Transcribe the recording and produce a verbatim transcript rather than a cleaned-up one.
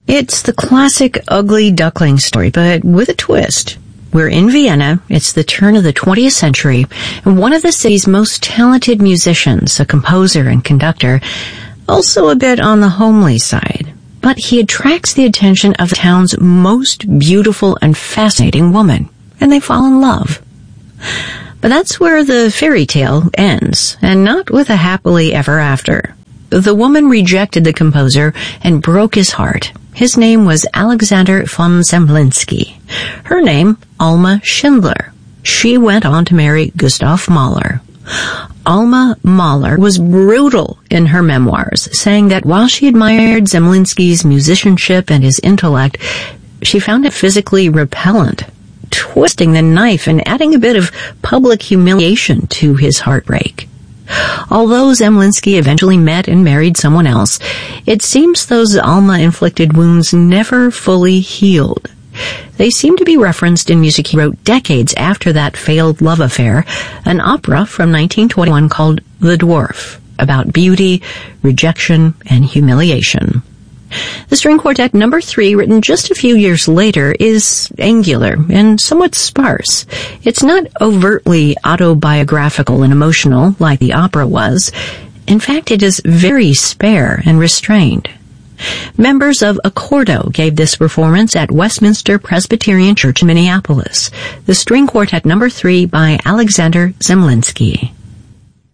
It's the classic ugly duckling story, but with a twist. We're in Vienna, it's the turn of the twentieth century, and one of the city's most talented musicians, a composer and conductor, also a bit on the homely side. But he attracts the attention of the town's most beautiful and fascinating woman, and they fall in love. But that's where the fairy tale ends, and not with a happily ever after. The woman rejected the composer and broke his heart. His name was Alexander von Zemlinsky. Her name, Alma Schindler. She went on to marry Gustav Mahler. Alma Mahler was brutal in her memoirs, saying that while she admired Zemlinsky's musicianship and his intellect, she found it physically repellent, twisting the knife and adding a bit of public humiliation to his heartbreak. Although Zemlinsky eventually met and married someone else, it seems those Alma-inflicted wounds never fully healed. They seem to be referenced in music he wrote decades after that failed love affair, an opera from nineteen twenty-one called The Dwarf, about beauty, rejection, and humiliation. The string quartet number three, written just a few years later, is angular and somewhat sparse. It's not overtly autobiographical and emotional like the opera was. In fact, it is very spare and restrained. Members of Accordo gave this performance at Westminster Presbyterian Church in Minneapolis. The string quartet number three by Alexander Zemlinsky.